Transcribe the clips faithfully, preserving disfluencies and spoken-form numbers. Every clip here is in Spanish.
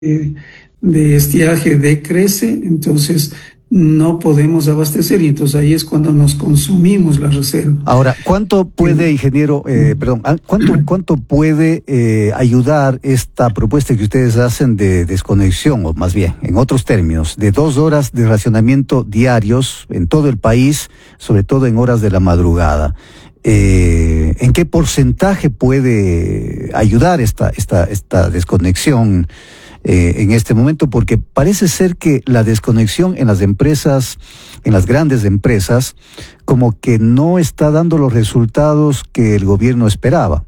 de, de estiaje decrece, entonces no podemos abastecer y entonces ahí es cuando nos consumimos la reserva. Ahora, ¿cuánto puede, ingeniero, eh, perdón, cuánto, cuánto puede eh, ayudar esta propuesta que ustedes hacen de desconexión, o más bien, en otros términos, de dos horas de racionamiento diarios en todo el país, sobre todo en horas de la madrugada? Eh, ¿En qué porcentaje puede ayudar esta, esta, esta desconexión eh, en este momento? Porque parece ser que la desconexión en las empresas, en las grandes empresas, como que no está dando los resultados que el gobierno esperaba.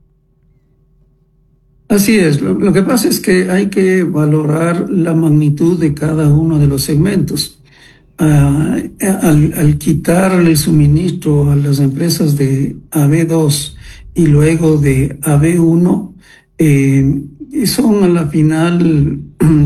Así es, lo, lo que pasa es que hay que valorar la magnitud de cada uno de los segmentos. Uh, al, al quitar el suministro a las empresas de A B dos y luego de A B uno, eh, son a la final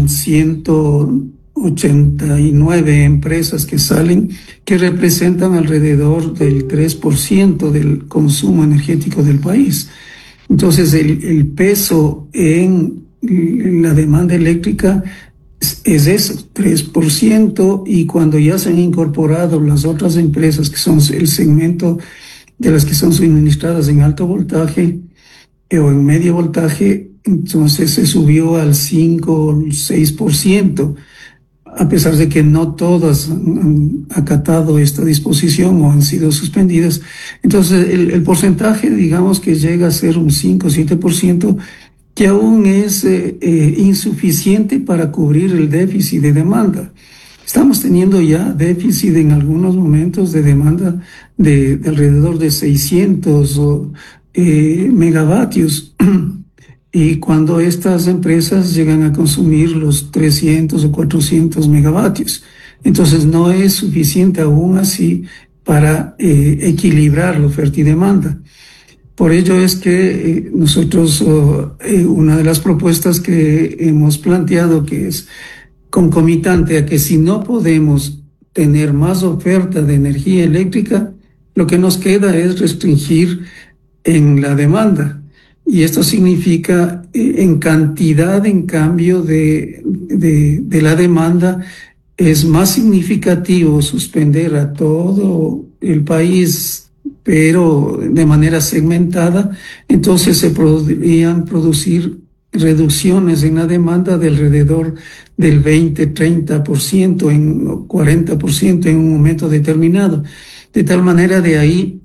ciento ochenta y nueve empresas que salen, que representan alrededor del tres por ciento del consumo energético del país. Entonces el, el peso en, en la demanda eléctrica es eso, tres por ciento, y cuando ya se han incorporado las otras empresas que son el segmento de las que son suministradas en alto voltaje eh, o en medio voltaje, entonces se subió al cinco o seis por ciento, a pesar de que no todas han acatado esta disposición o han sido suspendidas. Entonces el, el porcentaje, digamos que llega a ser un cinco o siete por ciento, que aún es eh, eh, insuficiente para cubrir el déficit de demanda. Estamos teniendo ya déficit en algunos momentos de demanda de, de alrededor de seiscientos eh, megavatios. Y cuando estas empresas llegan a consumir los trescientos o cuatrocientos megavatios. Entonces no es suficiente aún así para eh, equilibrar la oferta y demanda. Por ello es que eh, nosotros, oh, eh, una de las propuestas que hemos planteado, que es concomitante a que si no podemos tener más oferta de energía eléctrica, lo que nos queda es restringir en la demanda. Y esto significa eh, en cantidad, en cambio de, de, de la demanda, es más significativo suspender a todo el país, pero de manera segmentada. Entonces se podrían producir reducciones en la demanda de alrededor del veinte, treinta por ciento, en cuarenta por ciento en un momento determinado. De tal manera de ahí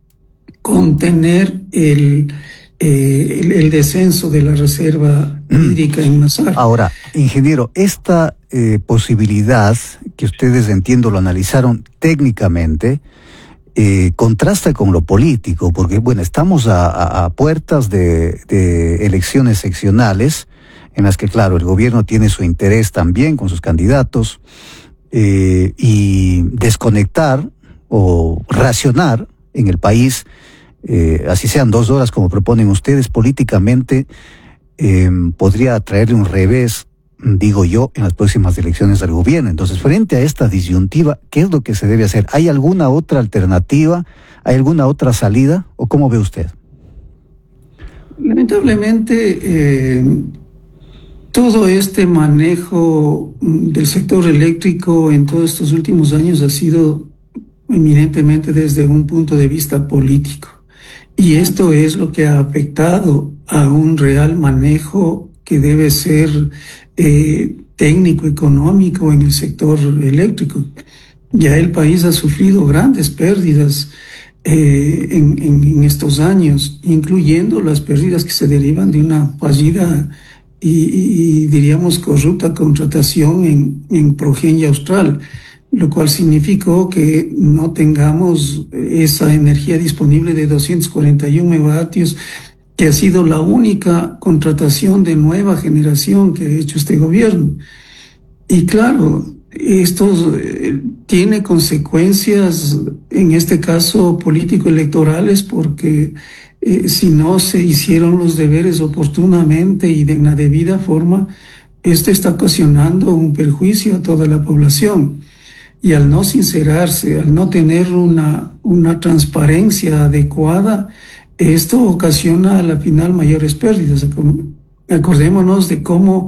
contener el, eh, el, el descenso de la reserva hídrica en Mazar. Ahora, ingeniero, esta eh, posibilidad que ustedes, entiendo, lo analizaron técnicamente, Eh, contrasta con lo político, porque bueno, estamos a, a, a puertas de, de elecciones seccionales, en las que claro, el gobierno tiene su interés también con sus candidatos, eh, y desconectar o racionar en el país, eh, así sean dos horas como proponen ustedes, políticamente eh, podría traerle un revés, digo yo, en las próximas elecciones al gobierno. Entonces, frente a esta disyuntiva, ¿qué es lo que se debe hacer? ¿Hay alguna otra alternativa? ¿Hay alguna otra salida? ¿O cómo ve usted? Lamentablemente, eh, todo este manejo del sector eléctrico en todos estos últimos años ha sido eminentemente desde un punto de vista político. Y esto es lo que ha afectado a un real manejo que debe ser eh, técnico, económico en el sector eléctrico. Ya el país ha sufrido grandes pérdidas eh, en, en, en estos años, incluyendo las pérdidas que se derivan de una fallida y, y, y diríamos corrupta contratación en, en Progenia Austral, lo cual significó que no tengamos esa energía disponible de doscientos cuarenta y uno megavatios, que ha sido la única contratación de nueva generación que ha hecho este gobierno. Y claro, esto eh, tiene consecuencias, en este caso político-electorales, porque eh, si no se hicieron los deberes oportunamente y de una debida forma, esto está ocasionando un perjuicio a toda la población. Y al no sincerarse, al no tener una, una transparencia adecuada, esto ocasiona a la final mayores pérdidas. Acordémonos de cómo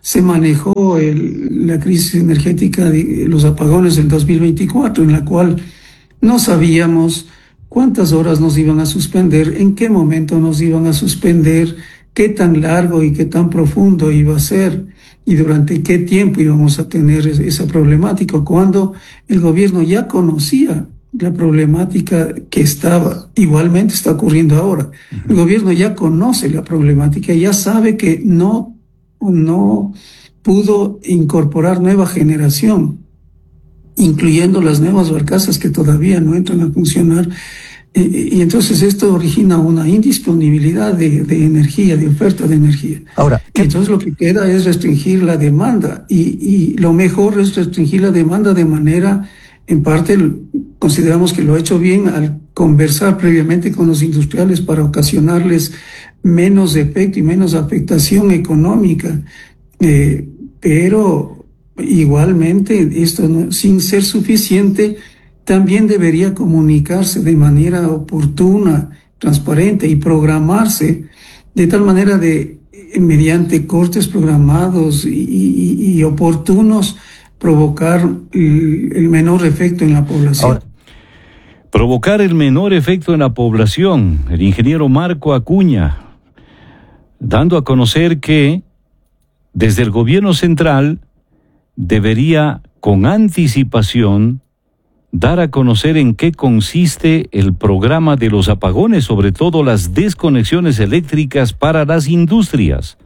se manejó el, la crisis energética de los apagones del dos mil veinticuatro, en la cual no sabíamos cuántas horas nos iban a suspender, en qué momento nos iban a suspender, qué tan largo y qué tan profundo iba a ser y durante qué tiempo íbamos a tener esa problemática, cuando el gobierno ya conocía la problemática que estaba, igualmente está ocurriendo ahora. Uh-huh. El gobierno ya conoce la problemática, ya sabe que no, no pudo incorporar nueva generación, incluyendo las nuevas barcazas que todavía no entran a funcionar. Y, y entonces esto origina una indisponibilidad de, de energía, de oferta de energía. Ahora, ¿qué? Entonces lo que queda es restringir la demanda y, y lo mejor es restringir la demanda de manera, en parte consideramos que lo ha hecho bien al conversar previamente con los industriales para ocasionarles menos efecto y menos afectación económica, eh, pero igualmente esto no, sin ser suficiente, también debería comunicarse de manera oportuna, transparente y programarse de tal manera de, mediante cortes programados y, y, y oportunos, provocar el, el menor efecto en la población. Ahora, provocar el menor efecto en la población. El ingeniero Marco Acuña, dando a conocer que desde el gobierno central debería, con anticipación, dar a conocer en qué consiste el programa de los apagones, sobre todo las desconexiones eléctricas para las industrias.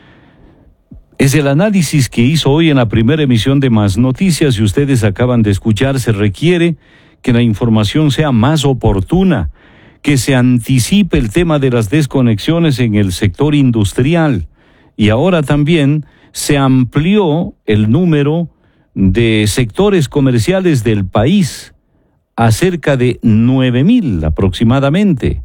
Es el análisis que hizo hoy en la primera emisión de Más Noticias y ustedes acaban de escuchar. Se requiere que la información sea más oportuna, que se anticipe el tema de las desconexiones en el sector industrial. Y ahora también se amplió el número de sectores comerciales del país a cerca de nueve mil aproximadamente.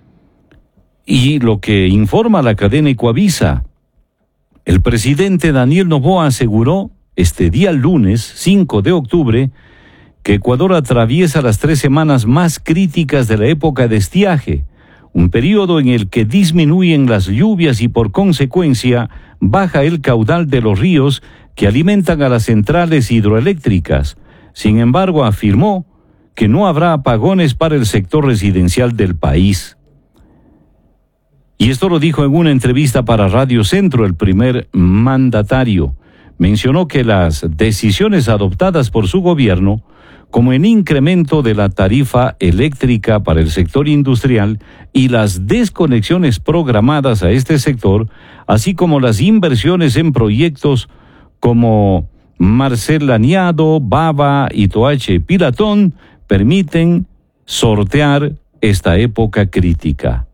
Y lo que informa la cadena Ecuavisa, el presidente Daniel Noboa aseguró este día lunes cinco de octubre que Ecuador atraviesa las tres semanas más críticas de la época de estiaje, un periodo en el que disminuyen las lluvias y por consecuencia baja el caudal de los ríos que alimentan a las centrales hidroeléctricas. Sin embargo, afirmó que no habrá apagones para el sector residencial del país. Y esto lo dijo en una entrevista para Radio Centro el primer mandatario. Mencionó que las decisiones adoptadas por su gobierno, como el incremento de la tarifa eléctrica para el sector industrial y las desconexiones programadas a este sector, así como las inversiones en proyectos como Marcel Laniado, Baba y Toache Pilatón, permiten sortear esta época crítica.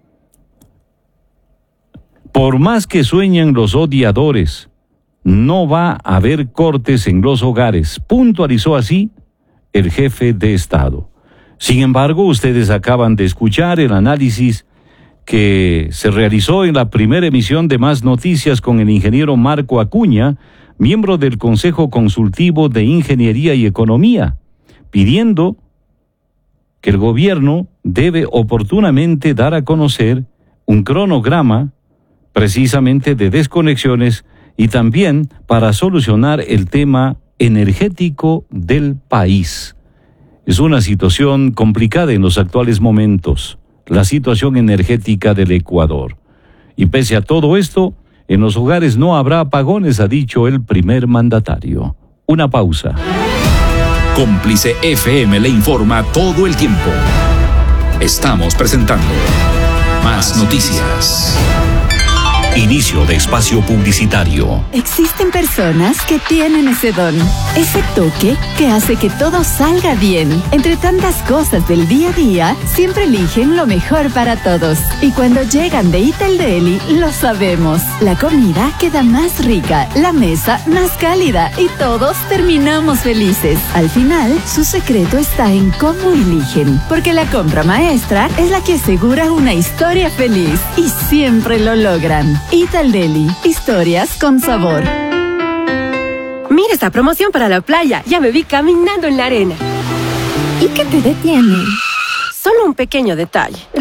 Por más que sueñen los odiadores, no va a haber cortes en los hogares, puntualizó así el jefe de Estado. Sin embargo, ustedes acaban de escuchar el análisis que se realizó en la primera emisión de Más Noticias con el ingeniero Marco Acuña, miembro del Consejo Consultivo de Ingeniería y Economía, pidiendo que el gobierno debe oportunamente dar a conocer un cronograma precisamente de desconexiones y también para solucionar el tema energético del país. Es una situación complicada en los actuales momentos, la situación energética del Ecuador. Y pese a todo esto, en los hogares no habrá apagones, ha dicho el primer mandatario. Una pausa. Cómplice F M le informa todo el tiempo. Estamos presentando Más Noticias. Inicio de espacio publicitario. Existen personas que tienen ese don, ese toque que hace que todo salga bien. Entre tantas cosas del día a día, siempre eligen lo mejor para todos. Y cuando llegan de Ital Deli, lo sabemos. La comida queda más rica, la mesa más cálida y todos terminamos felices. Al final, su secreto está en cómo eligen, porque la compra maestra es la que asegura una historia feliz y siempre lo logran. Ital Deli, historias con sabor. Mira esta promoción para la playa. Ya me vi caminando en la arena. ¿Y qué te detiene? Solo un pequeño detalle. El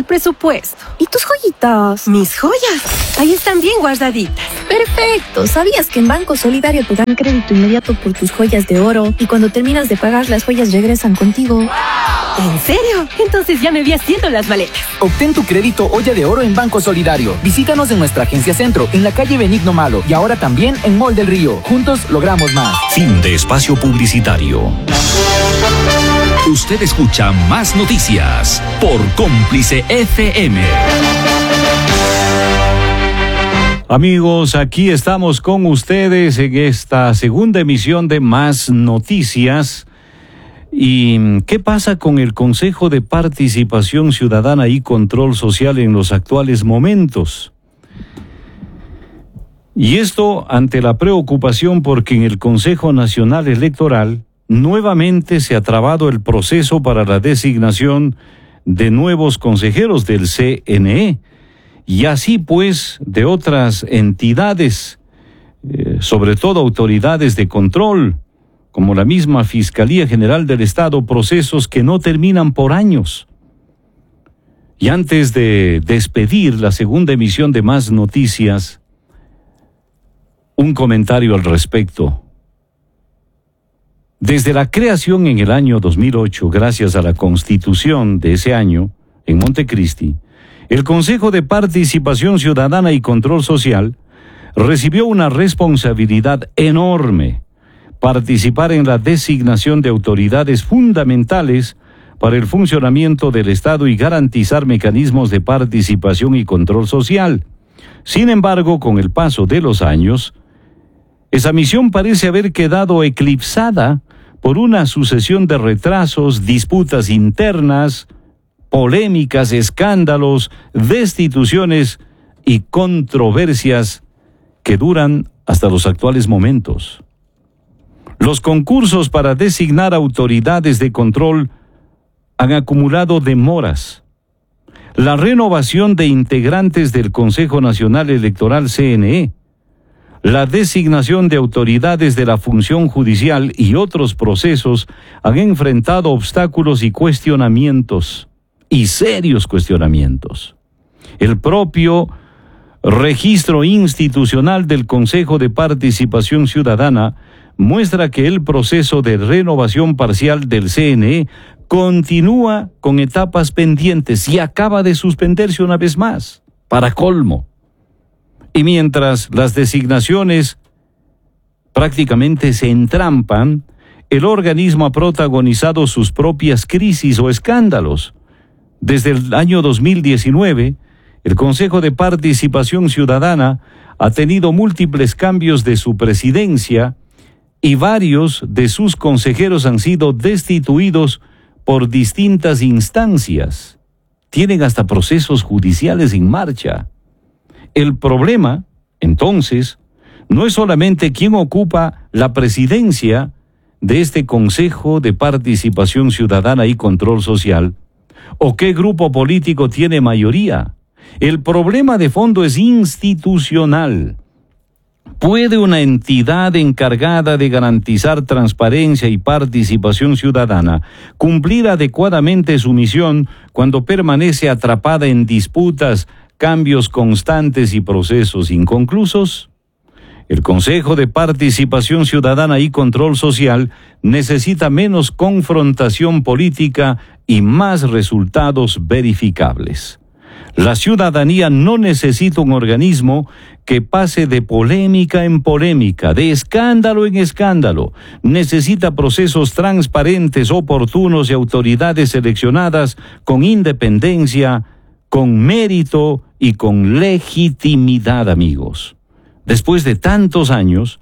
presupuesto. ¿Y tus joyitas? Mis joyas, ahí están bien guardaditas. Perfecto. ¿Sabías que en Banco Solidario te dan crédito inmediato por tus joyas de oro y cuando terminas de pagar las joyas regresan contigo? ¿En serio? Entonces ya me vi haciendo las maletas. Obtén tu crédito olla de oro en Banco Solidario. Visítanos en nuestra agencia Centro, en la calle Benigno Malo y ahora también en Mall del Río. Juntos logramos más. Fin de espacio publicitario. Usted escucha Más Noticias por Cómplice F M. Amigos, aquí estamos con ustedes en esta segunda emisión de Más Noticias. ¿Y qué pasa con el Consejo de Participación Ciudadana y Control Social en los actuales momentos? Y esto ante la preocupación porque en el Consejo Nacional Electoral nuevamente se ha trabado el proceso para la designación de nuevos consejeros del C N E y así pues de otras entidades, eh, sobre todo autoridades de control, como la misma Fiscalía General del Estado, procesos que no terminan por años. Y antes de despedir la segunda emisión de Más Noticias, un comentario al respecto. Desde la creación en el año dos mil ocho, gracias a la Constitución de ese año, en Montecristi, el Consejo de Participación Ciudadana y Control Social recibió una responsabilidad enorme: participar en la designación de autoridades fundamentales para el funcionamiento del Estado y garantizar mecanismos de participación y control social. Sin embargo, con el paso de los años, esa misión parece haber quedado eclipsada por una sucesión de retrasos, disputas internas, polémicas, escándalos, destituciones y controversias que duran hasta los actuales momentos. Los concursos para designar autoridades de control han acumulado demoras. La renovación de integrantes del Consejo Nacional Electoral C N E, la designación de autoridades de la función judicial y otros procesos han enfrentado obstáculos y cuestionamientos, y serios cuestionamientos. El propio registro institucional del Consejo de Participación Ciudadana muestra que el proceso de renovación parcial del C N E continúa con etapas pendientes y acaba de suspenderse una vez más, para colmo. Y mientras las designaciones prácticamente se entrampan, el organismo ha protagonizado sus propias crisis o escándalos. Desde el año dos mil diecinueve, el Consejo de Participación Ciudadana ha tenido múltiples cambios de su presidencia y varios de sus consejeros han sido destituidos por distintas instancias. Tienen hasta procesos judiciales en marcha. El problema, entonces, no es solamente quién ocupa la presidencia de este Consejo de Participación Ciudadana y Control Social, o qué grupo político tiene mayoría. El problema de fondo es institucional. ¿Puede una entidad encargada de garantizar transparencia y participación ciudadana cumplir adecuadamente su misión cuando permanece atrapada en disputas, cambios constantes y procesos inconclusos? El Consejo de Participación Ciudadana y Control Social necesita menos confrontación política y más resultados verificables. La ciudadanía no necesita un organismo que pase de polémica en polémica, de escándalo en escándalo. Necesita procesos transparentes, oportunos y autoridades seleccionadas con independencia, con mérito y con legitimidad, amigos. Después de tantos años,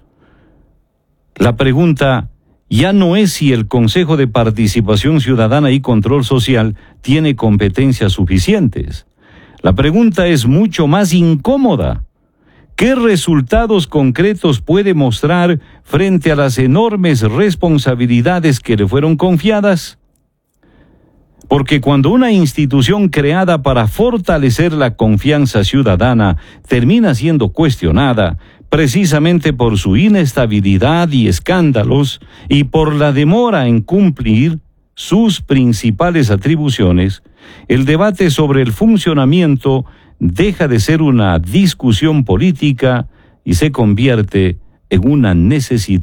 la pregunta ya no es si el Consejo de Participación Ciudadana y Control Social tiene competencias suficientes. La pregunta es mucho más incómoda. ¿Qué resultados concretos puede mostrar frente a las enormes responsabilidades que le fueron confiadas? Porque cuando una institución creada para fortalecer la confianza ciudadana termina siendo cuestionada, precisamente por su inestabilidad y escándalos, y por la demora en cumplir, sus principales atribuciones, el debate sobre el funcionamiento deja de ser una discusión política y se convierte en una necesidad